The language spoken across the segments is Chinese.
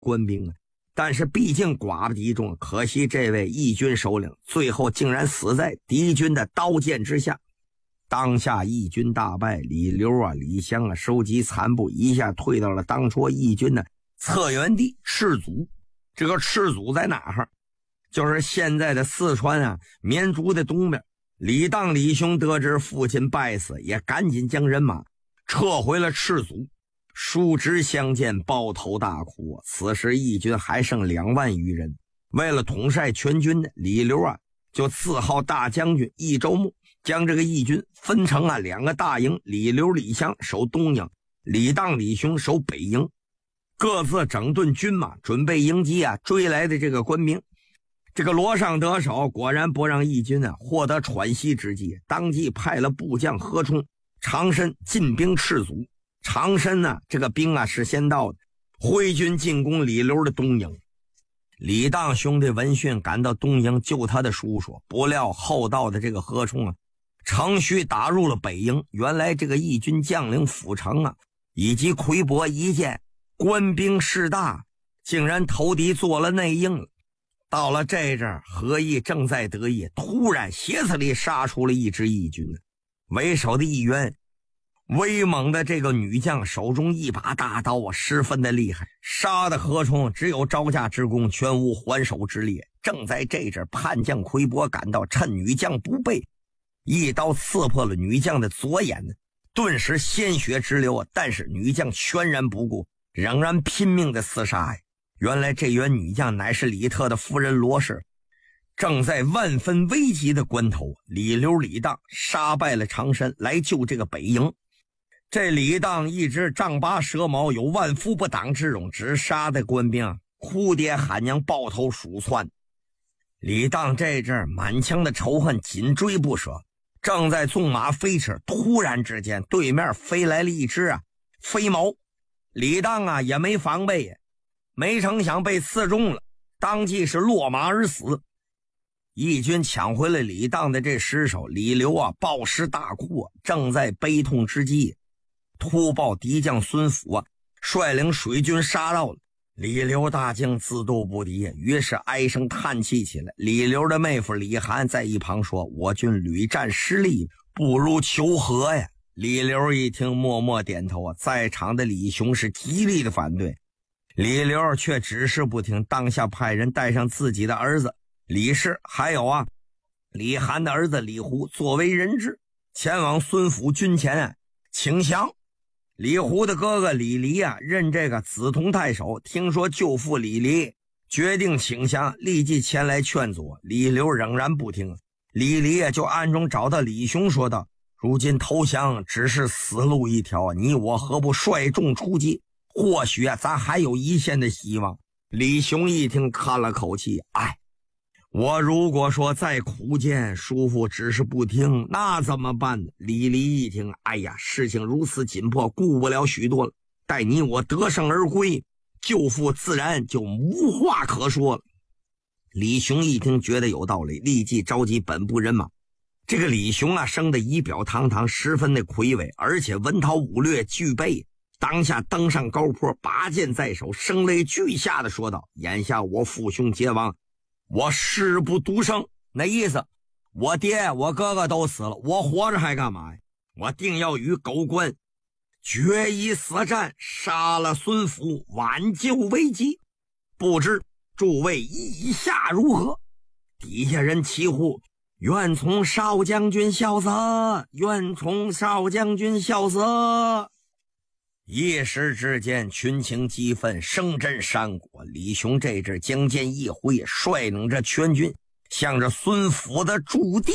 官兵啊。但是毕竟寡不敌众，可惜这位义军首领最后竟然死在敌军的刀剑之下。当下义军大败，李刘啊、李湘啊收集残部，一下退到了当初义军的策源地赤祖。这个赤祖在哪儿？就是现在的四川啊绵竹的东边。李当李兄得知父亲败死，也赶紧将人马撤回了赤祖。叔侄相见，抱头大哭。此时义军还剩2万余人。为了统帅全军，李刘啊就自号大将军义州牧，将这个义军分成2个大营，李刘李湘守东营，李当李兄守北营，各自整顿军马，准备迎击追来的这个官兵。这个罗尚得手，果然不让义军获得喘息之机，当即派了部将何冲、常申进兵赤祖。常申这个兵是先到的，挥军进攻李刘的东营。李当兄弟闻讯赶到东营救他的叔叔，不料后到的这个何冲乘虚打入了北营。原来这个义军将领府城以及魁伯一见官兵势大，竟然投敌做了内应了。到了这阵儿，何义正在得意，突然斜刺里杀出了一支义军，为首的一员威猛的这个女将手中一把大刀十分的厉害，杀的何冲只有招架之功，全无还手之力。正在这阵，叛将魁伯赶到，趁女将不备，一刀刺破了女将的左眼，顿时鲜血直流。但是女将全然不顾，仍然拼命的厮杀。原来这员女将乃是李特的夫人罗氏。正在万分危急的关头，李刘李当杀败了常申，来救这个北营。这李当一直丈八蛇矛，有万夫不挡之勇，只杀的官兵哭爹喊娘，抱头鼠窜。李当这阵满腔的仇恨紧追不舍，正在纵马飞驰，突然之间对面飞来了一只飞矛。李当也没防备，没成想被刺中了，当即是落马而死。义军抢回了李当的这尸首，李刘暴尸大哭，正在悲痛之际，突报敌将孙府率领水军杀到了。李刘大惊，自度不敌，于是唉声叹气起来。李刘的妹夫李涵在一旁说：“我军屡战失利，不如求和呀。”李刘一听，默默点头。在场的李雄是极力的反对，李刘却只是不听，当下派人带上自己的儿子李氏，还有李涵的儿子李胡作为人质，前往孙府军前请降。李胡的哥哥李黎任这个梓潼太守，听说舅父李黎决定请降，立即前来劝阻。李刘仍然不听，李黎就暗中找到李雄说道：“如今投降只是死路一条，你我何不率众出击？或许咱还有一线的希望。”李雄一听，叹了口气：“我如果说再苦谏，叔父只是不听，那怎么办呢？”李黎一听，事情如此紧迫，顾不了许多了。待你我得胜而归，舅父自然就无话可说了。李雄一听，觉得有道理，立即召集本部人马。这个李雄生得仪表堂堂，十分的魁伟，而且文韬武略俱备。当下登上高坡，拔剑在手，声泪俱下的说道：“眼下我父兄皆亡，我誓不独生。那意思，我爹我哥哥都死了，我活着还干嘛呀？我定要与狗官决一死战，杀了孙福，挽救危机。不知诸位意下如何？”底下人齐呼：“愿从少将军笑死，愿从少将军笑死。”一时之间群情激愤，声震山谷。李雄这阵将剑一挥，率领着全军向着孙府的驻地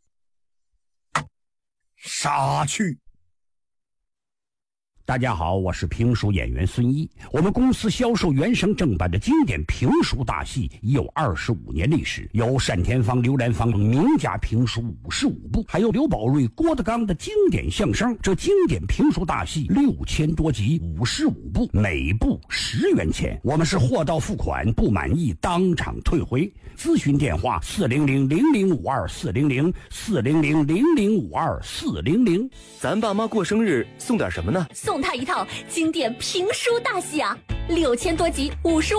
杀去。 大家好，我是评书演员孙一。我们公司销售原声正版的经典评书大戏已有25年历史，有单田芳、刘兰芳名家评书55部，还有刘宝瑞、郭德纲的经典相声。这经典评书大戏6000多集，55部，每部10元钱。我们是货到付款，不满意当场退回。咨询电话400-0052-400，400-0052-400。 咱爸妈过生日送点什么呢？ 送送他一套经典评书大戏啊，6000多集，55